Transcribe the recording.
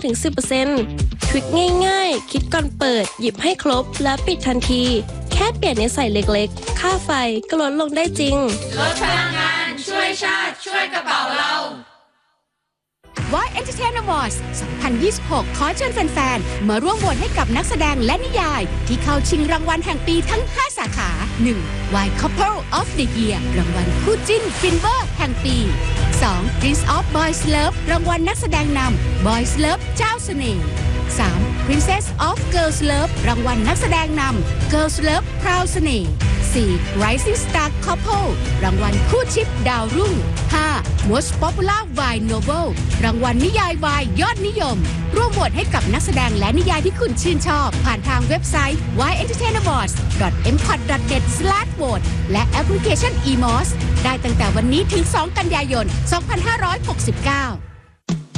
5-10%ทริคง่ายๆคิดก่อนเปิดหยิบให้ครบและปิดทันทีแค่เปลี่ยนนิสัยเล็กๆค่าไฟก็ลดลงได้จริงลดพลังงานช่วยชาติช่วยกระเป๋าเรา Voice Entertainment Awards 2026 ขอเชิญแฟนๆ มาร่วมโหวตให้กับนักแสดงและนิยายที่เข้าชิงรางวัลแห่งปีทั้ง 5 สาขา 1. Y Couple of the Year รางวัลคู่จิ้นฟินเวอร์แห่งปี 2. Prince of Boys Love รางวัลนักแสดงนำ Boys Love เจ้าเสน่ห์ 3. Princess of Girls Love รางวัลนักแสดงนำ Girls Love พราวเสน่ห์ 4. Rising Star Couple รางวัลคู่ชิปดาวรุ่ง 5. Most Popular Y Novel รางวัลนิยายวายยอดนิยมร่วมโหวตให้กับนักแสดงและนิยายที่คุณชื่นชอบผ่านทางเว็บไซต์ yentertainawards.mcot.net/vote และแอปพลิเคชัน eMOS ได้ตั้งแต่วันนี้ถึง 2 กันยายน 2569